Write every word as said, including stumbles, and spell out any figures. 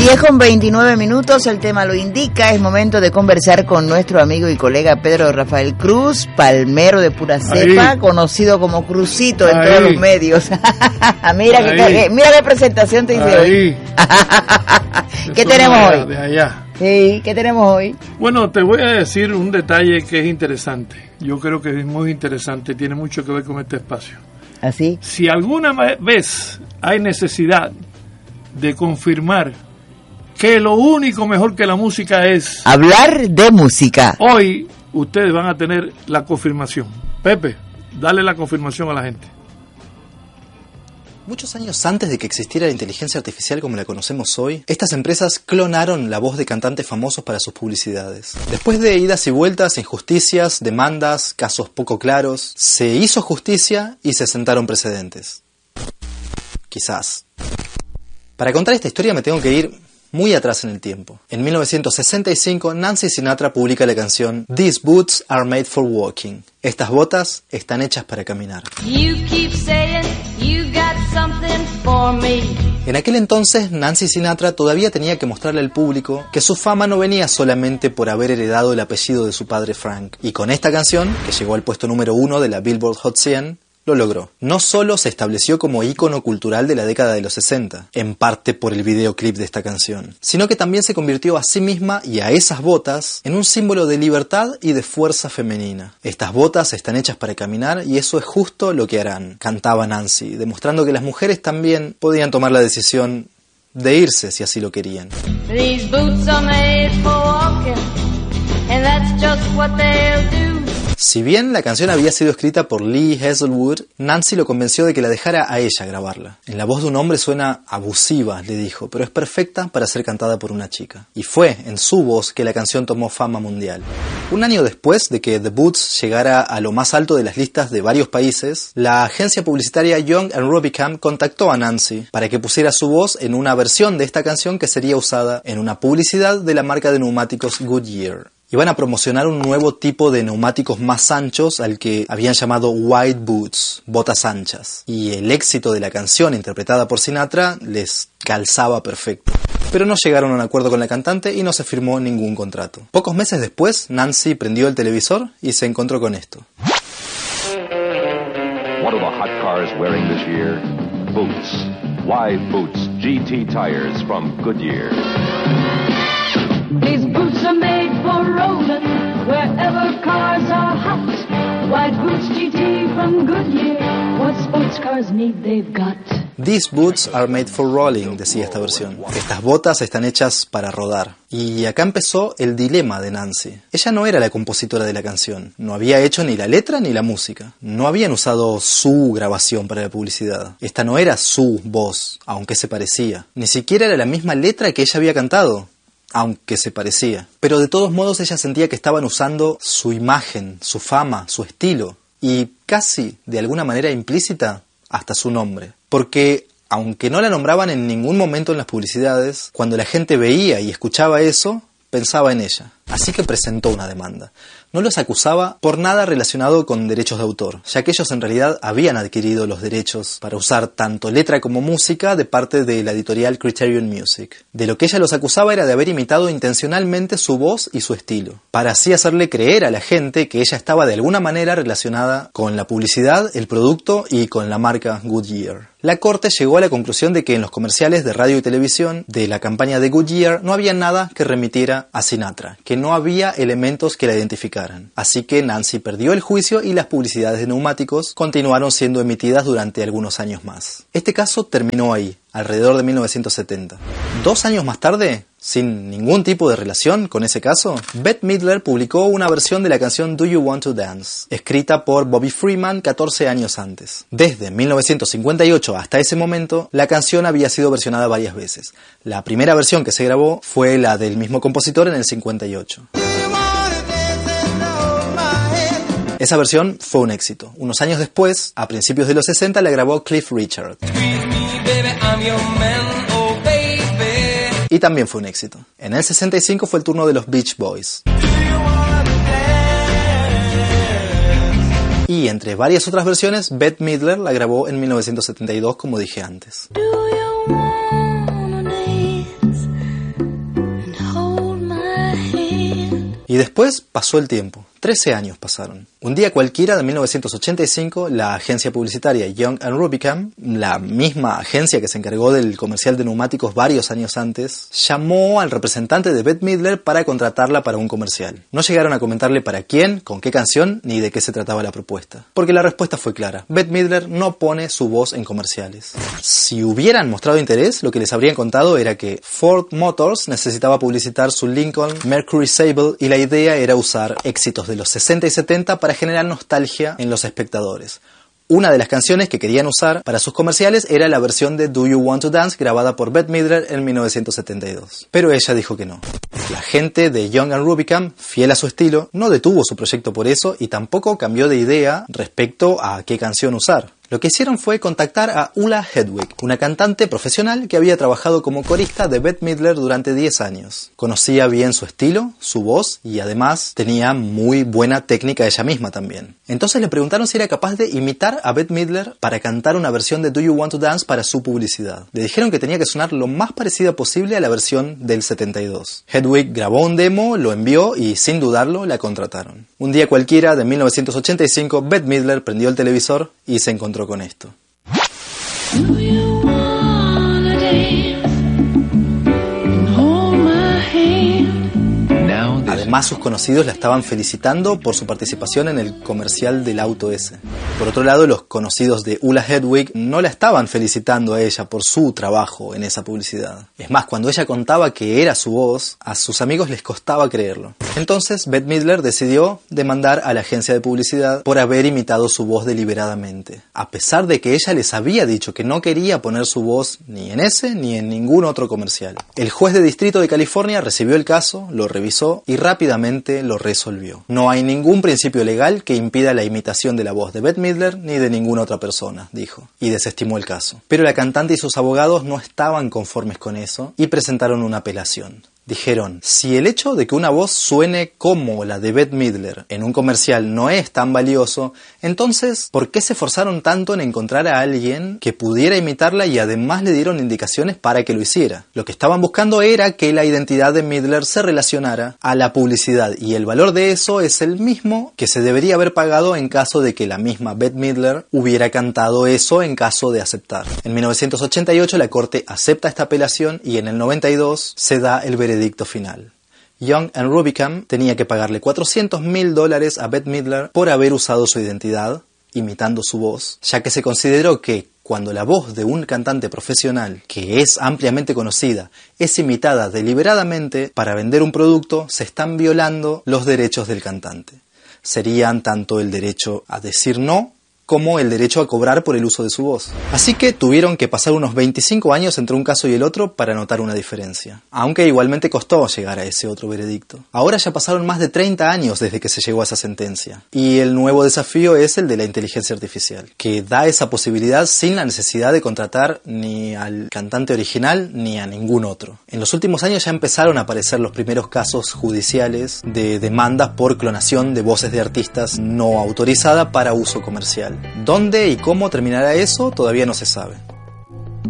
diez con veintinueve minutos, el tema lo indica, es momento de conversar con nuestro amigo y colega Pedro Rafael Cruz, palmero de pura cepa, ahí, conocido como Crucito en ahí, todos los medios. mira, que, mira qué presentación te hice ahí. Hoy. ¿Qué tenemos de, hoy? De allá. Sí, ¿qué tenemos hoy? Bueno, te voy a decir un detalle que es interesante. Yo creo que es muy interesante, tiene mucho que ver con este espacio. ¿Así? Si alguna vez hay necesidad de confirmar que lo único mejor que la música es hablar de música, hoy ustedes van a tener la confirmación. Pepe, dale la confirmación a la gente. Muchos años antes de que existiera la inteligencia artificial como la conocemos hoy, estas empresas clonaron la voz de cantantes famosos para sus publicidades. Después de idas y vueltas, injusticias, demandas, casos poco claros, se hizo justicia y se sentaron precedentes. Quizás. Para contar esta historia me tengo que ir muy atrás en el tiempo. En mil novecientos sesenta y cinco, Nancy Sinatra publica la canción These Boots Are Made for Walking. Estas botas están hechas para caminar. You keep saying you got something for me. En aquel entonces, Nancy Sinatra todavía tenía que mostrarle al público que su fama no venía solamente por haber heredado el apellido de su padre Frank. Y con esta canción, que llegó al puesto número uno de la Billboard Hot cien, lo logró. No solo se estableció como ícono cultural de la década de los sesenta, en parte por el videoclip de esta canción, sino que también se convirtió a sí misma y a esas botas en un símbolo de libertad y de fuerza femenina. Estas botas están hechas para caminar y eso es justo lo que harán, cantaba Nancy, demostrando que las mujeres también podían tomar la decisión de irse si así lo querían. These boots are made for walking, and that's just what they'll do. Si bien la canción había sido escrita por Lee Hazelwood, Nancy lo convenció de que la dejara a ella grabarla. En la voz de un hombre suena abusiva, le dijo, pero es perfecta para ser cantada por una chica. Y fue en su voz que la canción tomó fama mundial. Un año después de que The Boots llegara a lo más alto de las listas de varios países, la agencia publicitaria Young and Rubicam contactó a Nancy para que pusiera su voz en una versión de esta canción que sería usada en una publicidad de la marca de neumáticos Goodyear. Iban a promocionar un nuevo tipo de neumáticos más anchos al que habían llamado wide boots, botas anchas. Y el éxito de la canción interpretada por Sinatra les calzaba perfecto. Pero no llegaron a un acuerdo con la cantante y no se firmó ningún contrato. Pocos meses después, Nancy prendió el televisor y se encontró con esto. What are the hot cars wearing this year? Boots. Wide boots, G T tires from Goodyear. These boots are made for rolling wherever cars are hot. Wide boots G T from Goodyear. What sports cars need they've got. These boots are made for rolling, decía esta versión. Estas botas están hechas para rodar. Y acá empezó el dilema de Nancy. Ella no era la compositora de la canción. No había hecho ni la letra ni la música. No habían usado su grabación para la publicidad. Esta no era su voz, aunque se parecía. Ni siquiera era la misma letra que ella había cantado, aunque se parecía. Pero de todos modos ella sentía que estaban usando su imagen, su fama, su estilo. Y casi, de alguna manera implícita, hasta su nombre. Porque, aunque no la nombraban en ningún momento en las publicidades, cuando la gente veía y escuchaba eso, pensaba en ella. Así que presentó una demanda. No los acusaba por nada relacionado con derechos de autor, ya que ellos en realidad habían adquirido los derechos para usar tanto letra como música de parte de la editorial Criterion Music. De lo que ella los acusaba era de haber imitado intencionalmente su voz y su estilo, para así hacerle creer a la gente que ella estaba de alguna manera relacionada con la publicidad, el producto y con la marca Goodyear. La corte llegó a la conclusión de que en los comerciales de radio y televisión de la campaña de Goodyear no había nada que remitiera a Sinatra, que no había elementos que la identificaran. Así que Nancy perdió el juicio y las publicidades de neumáticos continuaron siendo emitidas durante algunos años más. Este caso terminó ahí, alrededor de mil novecientos setenta. Dos años más tarde, sin ningún tipo de relación con ese caso, Bette Midler publicó una versión de la canción Do You Want to Dance, escrita por Bobby Freeman catorce años antes. Desde mil novecientos cincuenta y ocho hasta ese momento, la canción había sido versionada varias veces. La primera versión que se grabó fue la del mismo compositor en el cincuenta y ocho. Esa versión fue un éxito. Unos años después, a principios de los sesenta, la grabó Cliff Richard. Y también fue un éxito. En el sesenta y cinco fue el turno de los Beach Boys. Y entre varias otras versiones, Bette Midler la grabó en mil novecientos setenta y dos, como dije antes. Y después pasó el tiempo. trece años pasaron. Un día cualquiera de mil novecientos ochenta y cinco, la agencia publicitaria Young and Rubicam, la misma agencia que se encargó del comercial de neumáticos varios años antes, llamó al representante de Bette Midler para contratarla para un comercial. No llegaron a comentarle para quién, con qué canción, ni de qué se trataba la propuesta. Porque la respuesta fue clara. Bette Midler no pone su voz en comerciales. Si hubieran mostrado interés, lo que les habrían contado era que Ford Motors necesitaba publicitar su Lincoln Mercury Sable y la idea era usar éxitos de los sesenta y setenta para generar nostalgia en los espectadores. Una de las canciones que querían usar para sus comerciales era la versión de Do You Want to Dance grabada por Bette Midler en mil novecientos setenta y dos. Pero ella dijo que no. La gente de Young and Rubicam, fiel a su estilo, no detuvo su proyecto por eso y tampoco cambió de idea respecto a qué canción usar. Lo que hicieron fue contactar a Ulla Hedwig, una cantante profesional que había trabajado como corista de Bette Midler durante diez años. Conocía bien su estilo, su voz y además tenía muy buena técnica ella misma también. Entonces le preguntaron si era capaz de imitar a Bette Midler para cantar una versión de Do You Want to Dance para su publicidad. Le dijeron que tenía que sonar lo más parecida posible a la versión del setenta y dos. Hedwig grabó un demo, lo envió y sin dudarlo la contrataron. Un día cualquiera de mil novecientos ochenta y cinco, Bette Midler prendió el televisor y se encontró con esto. Además, sus conocidos la estaban felicitando por su participación en el comercial del auto ese. Por otro lado, los conocidos de Ulla Hedwig no la estaban felicitando a ella por su trabajo en esa publicidad. Es más, cuando ella contaba que era su voz, a sus amigos les costaba creerlo. Entonces, Bette Midler decidió demandar a la agencia de publicidad por haber imitado su voz deliberadamente, a pesar de que ella les había dicho que no quería poner su voz ni en ese ni en ningún otro comercial. El juez de distrito de California recibió el caso, lo revisó y rápidamente lo resolvió. No hay ningún principio legal que impida la imitación de la voz de Bette Midler ni de ninguna otra persona, dijo, y desestimó el caso. Pero la cantante y sus abogados no estaban conformes con eso y presentaron una apelación. Dijeron, si el hecho de que una voz suene como la de Bette Midler en un comercial no es tan valioso, entonces, ¿por qué se esforzaron tanto en encontrar a alguien que pudiera imitarla y además le dieron indicaciones para que lo hiciera? Lo que estaban buscando era que la identidad de Midler se relacionara a la publicidad y el valor de eso es el mismo que se debería haber pagado en caso de que la misma Bette Midler hubiera cantado eso en caso de aceptar. En mil novecientos ochenta y ocho la corte acepta esta apelación y en el noventa y dos se da el veredicto Veredicto final. Young and Rubicam tenía que pagarle cuatrocientos mil dólares a Bette Midler por haber usado su identidad, imitando su voz, ya que se consideró que cuando la voz de un cantante profesional, que es ampliamente conocida, es imitada deliberadamente para vender un producto, se están violando los derechos del cantante. Serían tanto el derecho a decir no, como el derecho a cobrar por el uso de su voz. Así que tuvieron que pasar unos veinticinco años entre un caso y el otro para notar una diferencia. Aunque igualmente costó llegar a ese otro veredicto. Ahora ya pasaron más de treinta años desde que se llegó a esa sentencia. Y el nuevo desafío es el de la inteligencia artificial, que da esa posibilidad sin la necesidad de contratar ni al cantante original ni a ningún otro. En los últimos años ya empezaron a aparecer los primeros casos judiciales de demandas por clonación de voces de artistas no autorizada para uso comercial. ¿Dónde y cómo terminará eso? Todavía no se sabe.